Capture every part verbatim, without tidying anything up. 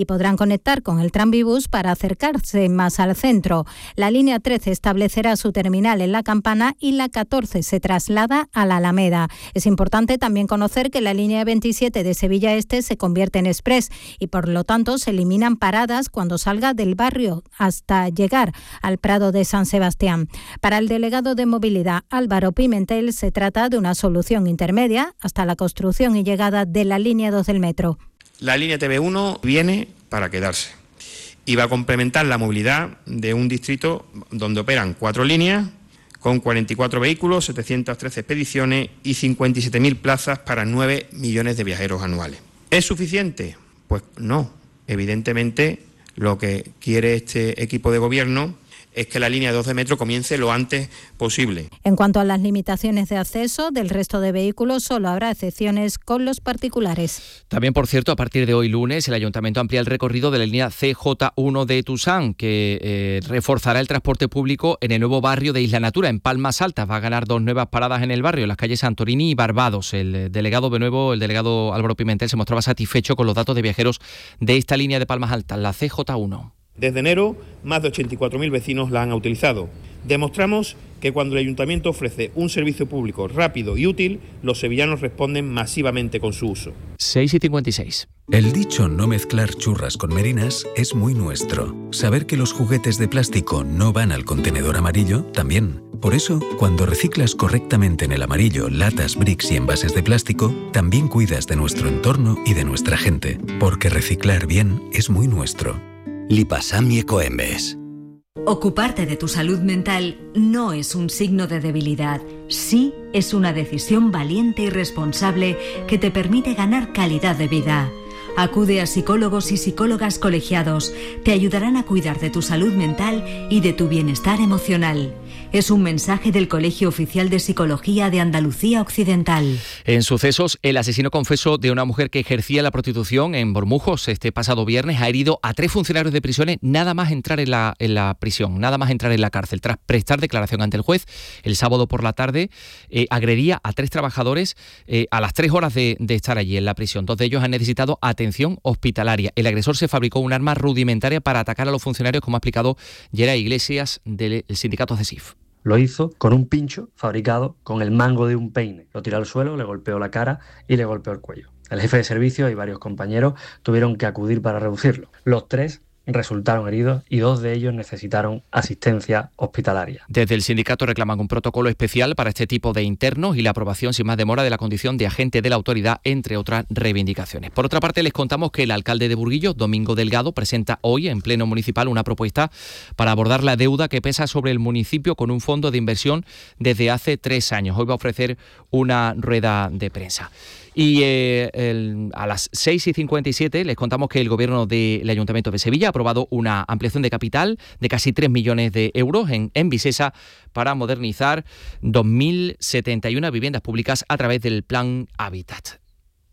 y podrán conectar con el tranvibús para acercarse más al centro. La línea trece establecerá su terminal en La Campana y la catorce se traslada a la Alameda. Es importante también conocer que la línea veintisiete de Sevilla Este se convierte en express y por lo tanto se eliminan paradas cuando salga del barrio hasta llegar al Prado de San Sebastián. Para el delegado de Movilidad Álvaro Pimentel se trata de una solución intermedia hasta la construcción y llegada de la línea dos del metro. La línea T V uno viene para quedarse y va a complementar la movilidad de un distrito donde operan cuatro líneas con cuarenta y cuatro vehículos, setecientas trece expediciones y cincuenta y siete mil plazas para nueve millones de viajeros anuales. ¿Es suficiente? Pues no. Evidentemente, lo que quiere este equipo de gobierno es que la línea dos de metro comience lo antes posible. En cuanto a las limitaciones de acceso del resto de vehículos, solo habrá excepciones con los particulares. También, por cierto, a partir de hoy lunes, el Ayuntamiento amplía el recorrido de la línea C J uno de Tusán, que eh, reforzará el transporte público en el nuevo barrio de Isla Natura, en Palmas Altas. Va a ganar dos nuevas paradas en el barrio, en las calles Santorini y Barbados. El delegado de nuevo, el delegado Álvaro Pimentel, se mostraba satisfecho con los datos de viajeros de esta línea de Palmas Altas, la C J uno. Desde enero, más de ochenta y cuatro mil vecinos la han utilizado. Demostramos que cuando el Ayuntamiento ofrece un servicio público rápido y útil, los sevillanos responden masivamente con su uso. seis y cincuenta y seis. El dicho no mezclar churras con merinas es muy nuestro. Saber que los juguetes de plástico no van al contenedor amarillo, también. Por eso, cuando reciclas correctamente en el amarillo latas, bricks y envases de plástico, también cuidas de nuestro entorno y de nuestra gente. Porque reciclar bien es muy nuestro. Lipasam y Ecoembes. Ocuparte de tu salud mental no es un signo de debilidad, sí es una decisión valiente y responsable que te permite ganar calidad de vida. Acude a psicólogos y psicólogas colegiados, te ayudarán a cuidar de tu salud mental y de tu bienestar emocional. Es un mensaje del Colegio Oficial de Psicología de Andalucía Occidental. En sucesos, el asesino confeso de una mujer que ejercía la prostitución en Bormujos este pasado viernes ha herido a tres funcionarios de prisiones nada más entrar en la, en la prisión, nada más entrar en la cárcel. Tras prestar declaración ante el juez, el sábado por la tarde eh, agredía a tres trabajadores eh, a las tres horas de, de estar allí en la prisión. Dos de ellos han necesitado atención hospitalaria. El agresor se fabricó un arma rudimentaria para atacar a los funcionarios, como ha explicado Geray Iglesias del sindicato C E S I F. Lo hizo con un pincho fabricado con el mango de un peine. Lo tiró al suelo, le golpeó la cara y le golpeó el cuello. El jefe de servicio y varios compañeros tuvieron que acudir para reducirlo. Los tres resultaron heridos y dos de ellos necesitaron asistencia hospitalaria. Desde el sindicato reclaman un protocolo especial para este tipo de internos y la aprobación sin más demora de la condición de agente de la autoridad, entre otras reivindicaciones. Por otra parte, les contamos que el alcalde de Burguillos, Domingo Delgado, presenta hoy en pleno municipal una propuesta para abordar la deuda que pesa sobre el municipio con un fondo de inversión desde hace tres años. Hoy va a ofrecer una rueda de prensa. Y eh, el, a las seis y cincuenta y siete les contamos que el Gobierno del Ayuntamiento de Sevilla ha aprobado una ampliación de capital de casi tres millones de euros en, en Visesa para modernizar dos mil setenta y una viviendas públicas a través del Plan Habitat.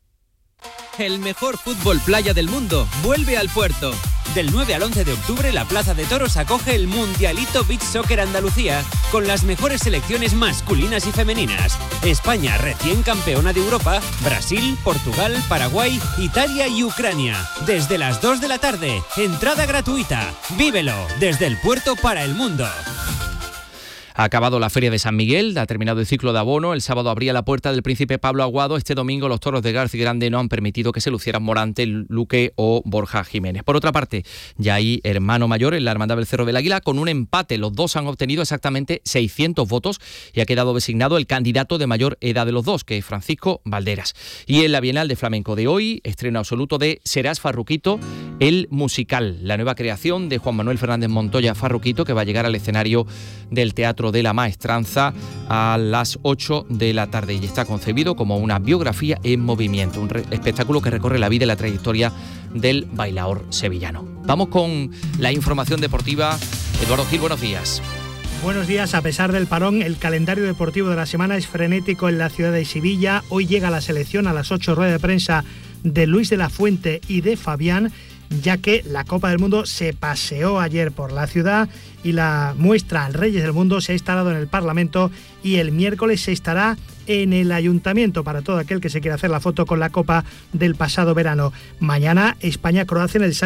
El mejor fútbol playa del mundo vuelve al Puerto. Del nueve al once de octubre, la Plaza de Toros acoge el Mundialito Beach Soccer Andalucía con las mejores selecciones masculinas y femeninas. España, recién campeona de Europa, Brasil, Portugal, Paraguay, Italia y Ucrania. Desde las dos de la tarde, entrada gratuita. Vívelo desde el Puerto para el mundo. Ha acabado la Feria de San Miguel, ha terminado el ciclo de abono. El sábado abría la puerta del Príncipe Pablo Aguado. Este domingo los toros de García Grande no han permitido que se lucieran Morante, Luque o Borja Jiménez. Por otra parte, ya hay hermano mayor en la Hermandad del Cerro del Águila con un empate. Los dos han obtenido exactamente seiscientos votos y ha quedado designado el candidato de mayor edad de los dos, que es Francisco Valderas. Y en la Bienal de Flamenco de hoy, estreno absoluto de Serás Farruquito, el musical, la nueva creación de Juan Manuel Fernández Montoya Farruquito, que va a llegar al escenario del Teatro de la Maestranza a las ocho de la tarde y está concebido como una biografía en movimiento, un re- espectáculo que recorre la vida y la trayectoria del bailaor sevillano. Vamos con la información deportiva. Eduardo Gil, buenos días. Buenos días. A pesar del parón, el calendario deportivo de la semana es frenético en la ciudad de Sevilla. Hoy llega la selección a las ocho, rueda de prensa de Luis de la Fuente y de Fabián, ya que la Copa del Mundo se paseó ayer por la ciudad y la muestra Reyes del Mundo se ha instalado en el Parlamento y el miércoles se estará en el Ayuntamiento para todo aquel que se quiera hacer la foto con la Copa del pasado verano. Mañana España-Croacia en el Sánchez